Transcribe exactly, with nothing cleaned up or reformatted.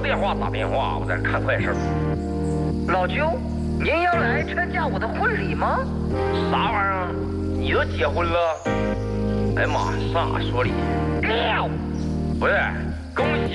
电话打电话，我在这看快事。 老舅，您要来参加我的婚礼吗？ 啥玩意儿？你都结婚了？哎呀妈，上哪说理？ 六， 不是，恭喜